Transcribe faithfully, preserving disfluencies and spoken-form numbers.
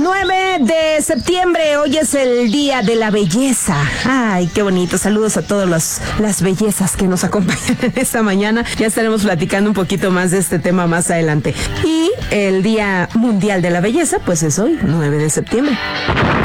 nueve de septiembre, hoy es el Día de la Belleza. Ay, qué bonito. Saludos a todas las, las bellezas que nos acompañan en esta mañana. Ya estaremos platicando un poquito más de este tema más adelante. Y el Día Mundial de la Belleza, pues es hoy, nueve de septiembre.